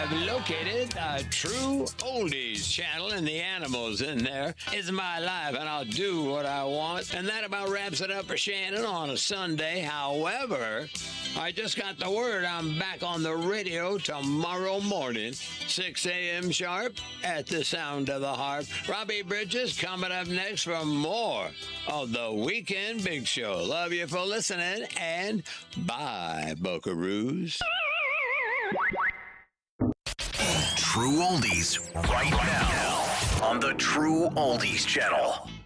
I've located a true oldies channel, and the animals in there is my life, and I'll do what I want. And that about wraps it up for Shannon on a Sunday. However, I just got the word I'm back on the radio tomorrow morning, 6 a.m. sharp, at the sound of the harp. Robbie Bridges coming up next for more of the Weekend Big Show. Love you for listening, and bye, Buckaroos. True Oldies right now on the True Oldies channel.